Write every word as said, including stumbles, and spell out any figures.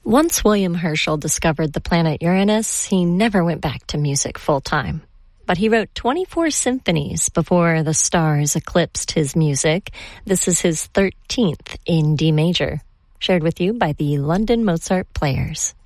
Once William Herschel discovered the planet Uranus, he never went back to music full-time. But he wrote twenty-four symphonies before the stars eclipsed his music. This is his thirteenth in D major, shared with you by the London Mozart Players.